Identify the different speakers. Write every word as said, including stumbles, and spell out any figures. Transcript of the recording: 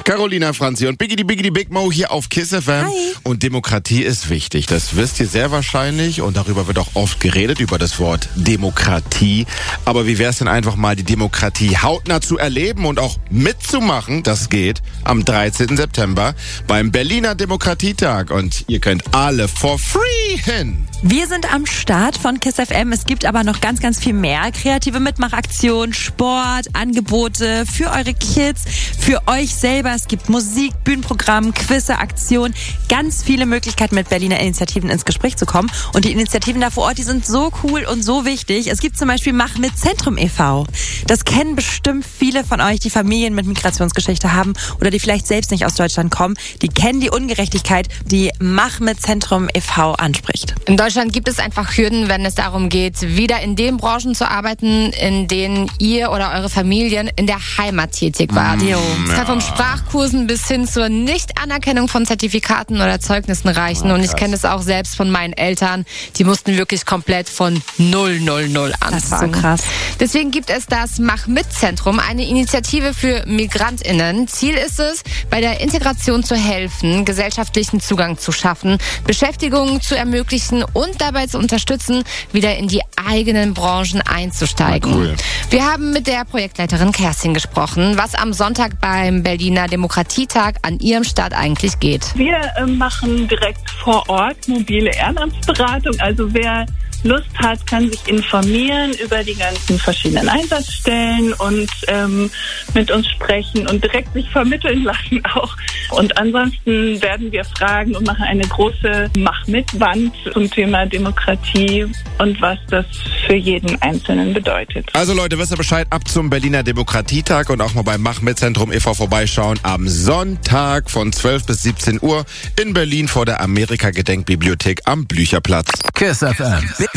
Speaker 1: Carolina, Franzi und Biggity Biggity Big Mo hier auf Kiss F M.
Speaker 2: Hi.
Speaker 1: Und Demokratie ist wichtig. Das wisst ihr sehr wahrscheinlich und darüber wird auch oft geredet, über das Wort Demokratie. Aber wie wäre es denn einfach mal, die Demokratie hautnah zu erleben und auch mitzumachen? Das geht am dreizehnten September beim Berliner Demokratietag. Und ihr könnt alle for free hin.
Speaker 2: Wir sind am Start von Kiss F M. Es gibt aber noch ganz, ganz viel mehr. Kreative Mitmachaktionen, Sport, Angebote für eure Kids, für euch selber. Es gibt Musik, Bühnenprogramm, Quizze, Aktionen. Ganz viele Möglichkeiten, mit Berliner Initiativen ins Gespräch zu kommen. Und die Initiativen da vor Ort, die sind so cool und so wichtig. Es gibt zum Beispiel Mach mit Zentrum e V Das kennen bestimmt viele von euch, die Familien mit Migrationsgeschichte haben oder die vielleicht selbst nicht aus Deutschland kommen. Die kennen die Ungerechtigkeit, die Mach mit Zentrum e V anspricht.
Speaker 3: In Deutschland gibt es einfach Hürden, wenn es darum geht, wieder in den Branchen zu arbeiten, in denen ihr oder eure Familien in der Heimat tätig wart.
Speaker 2: Jo.
Speaker 3: Es kann vom Sprachkursen bis hin zur Nichtanerkennung von Zertifikaten oder Zeugnissen reichen.
Speaker 1: Oh,
Speaker 3: und ich kenne es auch selbst von meinen Eltern. Die mussten wirklich komplett von null null null anfangen.
Speaker 2: Das ist so krass.
Speaker 3: Deswegen gibt es das Mach-mit-Zentrum, eine Initiative für MigrantInnen. Ziel ist es, bei der Integration zu helfen, gesellschaftlichen Zugang zu schaffen, Beschäftigung zu ermöglichen und dabei zu unterstützen, wieder in die eigenen Branchen einzusteigen.
Speaker 1: Cool.
Speaker 3: Wir haben mit der Projektleiterin Kerstin gesprochen, was am Sonntag beim Berliner Demokratietag an ihrem Start eigentlich geht.
Speaker 4: Wir äh, machen direkt vor Ort mobile Ehrenamtsberatung. Also wer Lust hat, kann sich informieren über die ganzen verschiedenen Einsatzstellen und ähm, mit uns sprechen und direkt sich vermitteln lassen auch. Und ansonsten werden wir fragen und machen eine große Mach-mit-Wand zum Thema Demokratie und was das für jeden Einzelnen bedeutet.
Speaker 1: Also Leute, wisst ihr Bescheid, ab zum Berliner Demokratietag und auch mal beim Mach mit Zentrum e V vorbeischauen. Am Sonntag von zwölf bis siebzehn Uhr in Berlin vor der Amerika-Gedenkbibliothek am Blücherplatz.
Speaker 5: Kiss F M.